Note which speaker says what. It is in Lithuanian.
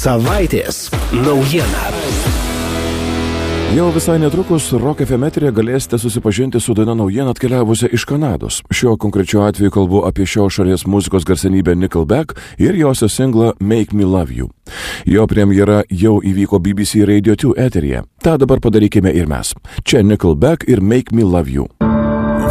Speaker 1: Savaitės naujiena.
Speaker 2: Jau visai netrukus Rock FM eteryje galėsite susipažinti su daina naujiena atkeliavusia iš Kanados. Šiuo konkrečiu atveju kalbu apie šios šalies muzikos garsenybę Nickelback ir josios singlą Make Me Love You. Jo premjera jau įvyko BBC Radio 2 eteryje. Ta dabar padarykime ir mes. Čia Nickelback ir Make Me Love You.